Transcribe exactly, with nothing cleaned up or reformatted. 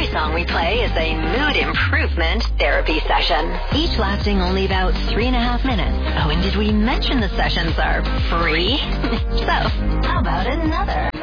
song we play is a mood improvement therapy session, each lasting only about three and a half minutes. Oh, and did we mention the sessions are free? So, how about another?